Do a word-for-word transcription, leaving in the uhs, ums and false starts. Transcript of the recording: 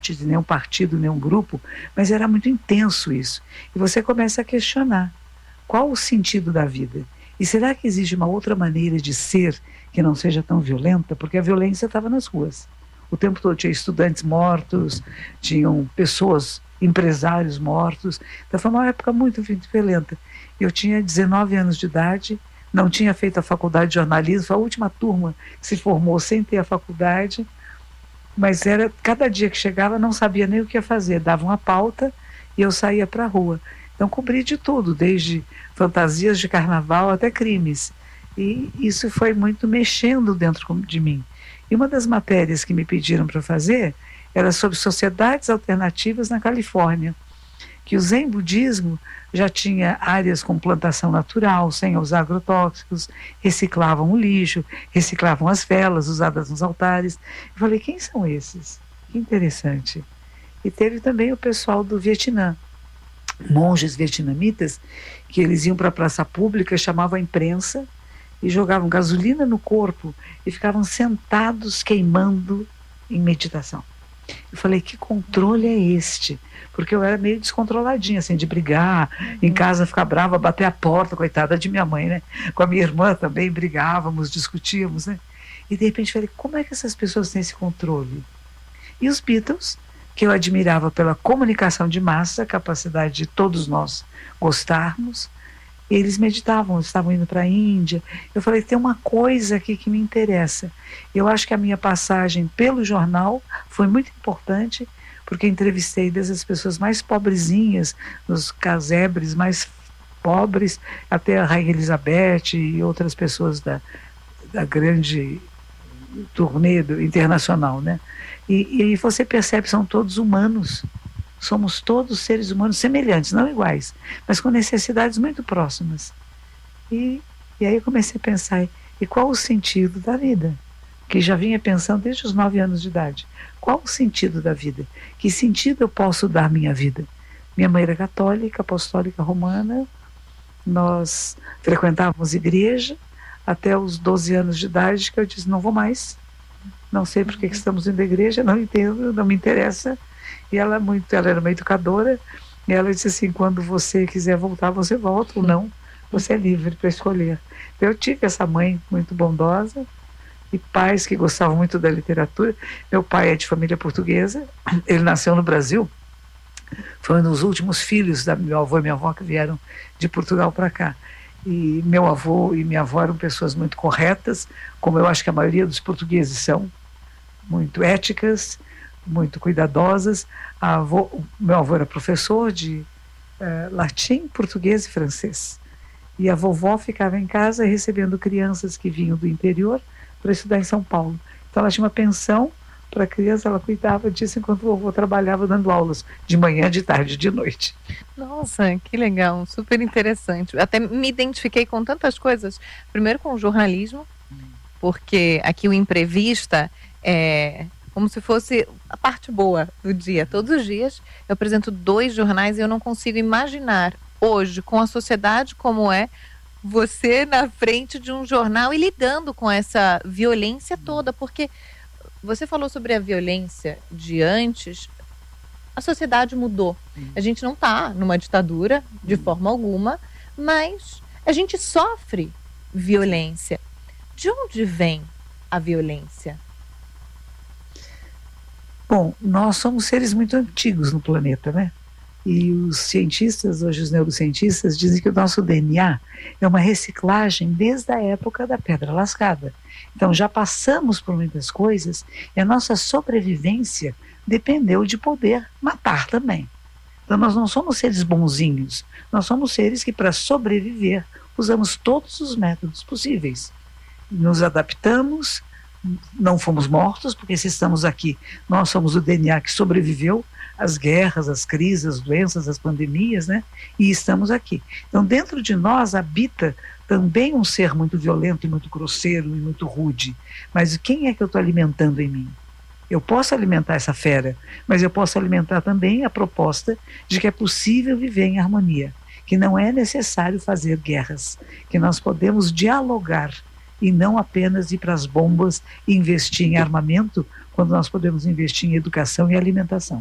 de nenhum partido, nenhum grupo, mas era muito intenso isso. E você começa a questionar qual o sentido da vida. E será que existe uma outra maneira de ser que não seja tão violenta? Porque a violência estava nas ruas. O tempo todo tinha estudantes mortos, tinham pessoas, empresários mortos. Então foi uma época muito violenta. Eu tinha dezenove anos de idade, não tinha feito a faculdade de jornalismo, foi a última turma que se formou sem ter a faculdade, mas era, cada dia que chegava não sabia nem o que ia fazer, dava uma pauta e eu saía para a rua. Então cobri de tudo, desde fantasias de carnaval até crimes. E isso foi muito mexendo dentro de mim. E uma das matérias que me pediram para fazer era sobre sociedades alternativas na Califórnia, que o Zen budismo já tinha áreas com plantação natural, sem usar agrotóxicos, reciclavam o lixo, reciclavam as velas usadas nos altares. Eu falei, quem são esses? Que interessante. E teve também o pessoal do Vietnã, monges vietnamitas, que eles iam para a praça pública, chamavam a imprensa e jogavam gasolina no corpo e ficavam sentados queimando em meditação. Eu falei, que controle é este? Porque eu era meio descontroladinha, assim, de brigar, em casa ficar brava, bater a porta, coitada de minha mãe, né? Com a minha irmã também brigávamos, discutíamos, né? E de repente falei, como é que essas pessoas têm esse controle? E os Beatles, que eu admirava pela comunicação de massa, a capacidade de todos nós gostarmos, eles meditavam, estavam indo para a Índia. Eu falei, tem uma coisa aqui que me interessa. Eu acho que a minha passagem pelo jornal foi muito importante, porque entrevistei desde as pessoas mais pobrezinhas, os casebres mais pobres, até a Rainha Elizabeth e outras pessoas da, da grande turnê do, internacional, né? E, e você percebe, são todos humanos. Somos todos seres humanos semelhantes, não iguais, mas com necessidades muito próximas. E, e aí eu comecei a pensar, e qual o sentido da vida? Que já vinha pensando desde os nove anos de idade. Qual o sentido da vida? Que sentido eu posso dar à minha vida? Minha mãe era católica, apostólica romana, nós frequentávamos igreja até os doze anos de idade, que eu disse, não vou mais, não sei por que que estamos indo à igreja, não entendo, não me interessa. E ela, muito, ela era uma educadora, e ela disse assim, quando você quiser voltar, você volta, ou não, você é livre para escolher. Então, eu tive essa mãe muito bondosa, e pais que gostavam muito da literatura. Meu pai é de família portuguesa, ele nasceu no Brasil, foi um dos últimos filhos da meu avô e minha avó que vieram de Portugal para cá. E meu avô e minha avó eram pessoas muito corretas, como eu acho que a maioria dos portugueses são, muito éticas, muito cuidadosas. A avô, meu avô era professor de eh, latim, português e francês. E a vovó ficava em casa recebendo crianças que vinham do interior para estudar em São Paulo. Então ela tinha uma pensão para criança, ela cuidava disso enquanto o vovô trabalhava dando aulas de manhã, de tarde e de noite. Nossa, que legal, super interessante. Até me identifiquei com tantas coisas. Primeiro com o jornalismo, porque aqui o Imprevista é como se fosse a parte boa do dia. Todos os dias eu apresento dois jornais e eu não consigo imaginar hoje, com a sociedade como é, você na frente de um jornal e lidando com essa violência toda, porque você falou sobre a violência de antes, a sociedade mudou. A gente não está numa ditadura de forma alguma, mas a gente sofre violência. De onde vem a violência? Bom, nós somos seres muito antigos no planeta, né? E os cientistas, hoje os neurocientistas, dizem que o nosso D N A é uma reciclagem desde a época da pedra lascada. Então já passamos por muitas coisas e a nossa sobrevivência dependeu de poder matar também. Então nós não somos seres bonzinhos, nós somos seres que para sobreviver usamos todos os métodos possíveis. Nos adaptamos, não fomos mortos, porque se estamos aqui, nós somos o D N A que sobreviveu às guerras, às crises, às doenças, às pandemias, né? E estamos aqui. Então, dentro de nós habita também um ser muito violento e muito grosseiro e muito rude. Mas quem é que eu estou alimentando em mim? Eu posso alimentar essa fera, mas eu posso alimentar também a proposta de que é possível viver em harmonia, que não é necessário fazer guerras, que nós podemos dialogar e não apenas ir para as bombas e investir em armamento, quando nós podemos investir em educação e alimentação.